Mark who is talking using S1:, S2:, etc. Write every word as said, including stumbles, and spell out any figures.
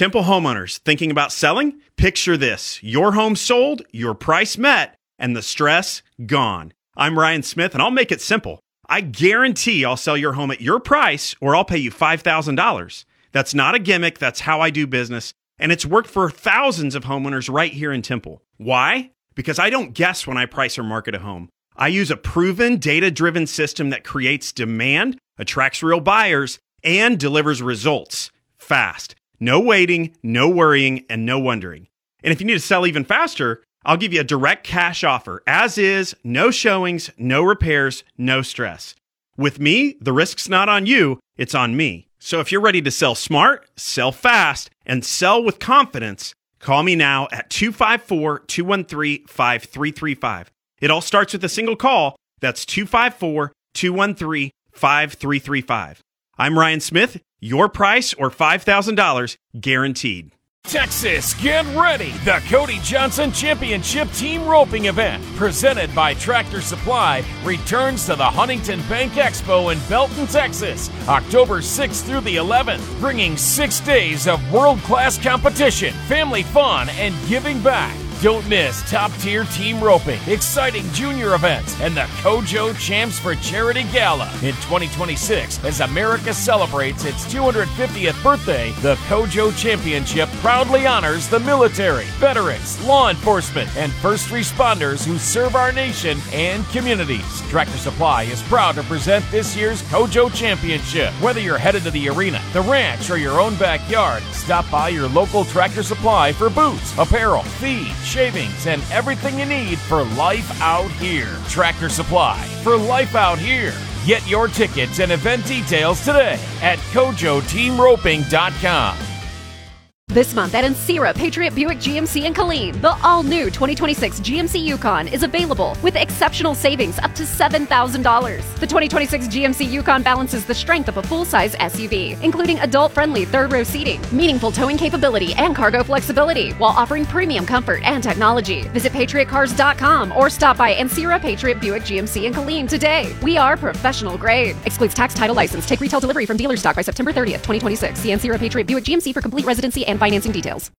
S1: Temple homeowners thinking about selling? Picture this: your home sold, your price met, and the stress gone. I'm Ryan Smith, and I'll make it simple. I guarantee I'll sell your home at your price, or I'll pay you five thousand dollars. That's not a gimmick. That's how I do business, and it's worked for thousands of homeowners right here in Temple. Why? Because I don't guess when I price or market a home. I use a proven, data-driven system that creates demand, attracts real buyers, and delivers results fast. No waiting, no worrying, and no wondering. And if you need to sell even faster, I'll give you a direct cash offer, as is, no showings, no repairs, no stress. With me, the risk's not on you, it's on me. So if you're ready to sell smart, sell fast, and sell with confidence, call me now at two five four, two one three, five three three five. It all starts with a single call. That's two five four, two one three, five three three five. I'm Ryan Smith. Your price or five thousand dollars guaranteed.
S2: Texas, get ready! The Cody Johnson Championship Team Roping Event, presented by Tractor Supply, returns to the Huntington Bank Expo in Belton, Texas, October sixth through the eleventh, bringing six days of world-class competition, family fun, and giving back. Don't miss top-tier team roping, exciting junior events, and the Kojo Champs for Charity Gala. In twenty twenty-six, as America celebrates its two hundred fiftieth birthday, the Kojo Championship proudly honors the military, veterans, law enforcement, and first responders who serve our nation and communities. Tractor Supply is proud to present this year's Kojo Championship. Whether you're headed to the arena, the ranch, or your own backyard, stop by your local Tractor Supply for boots, apparel, feed, shavings, and everything you need for life out here. Tractor Supply, for life out here. Get your tickets and event details today at kojo team roping dot com.
S3: This month at Ancira Patriot Buick G M C in Killeen, the all-new twenty twenty-six G M C Yukon is available with exceptional savings up to seven thousand dollars. The twenty twenty-six G M C Yukon balances the strength of a full-size S U V, including adult-friendly third-row seating, meaningful towing capability, and cargo flexibility, while offering premium comfort and technology. Visit patriot cars dot com or stop by Ancira Patriot Buick G M C in Killeen today. We are professional grade. Excludes tax, title, license. Take retail delivery from dealer stock by September thirtieth, twenty twenty-six. See Ancira Patriot Buick G M C for complete residency and financing details.